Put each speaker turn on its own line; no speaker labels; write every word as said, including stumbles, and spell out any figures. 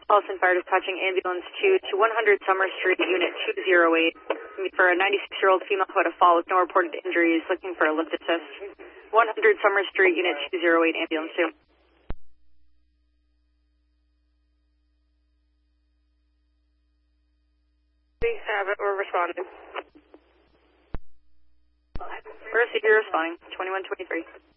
Paulson Fire Dispatching Ambulance two to one hundred Summer Street, Unit two oh eight, for a ninety-six-year-old female who had a fall with no reported injuries, looking for a lift assist. one hundred Summer Street, Unit two oh eight, Ambulance two.
We have it. We're responding.
We're a C P responding, twenty-one twenty-three.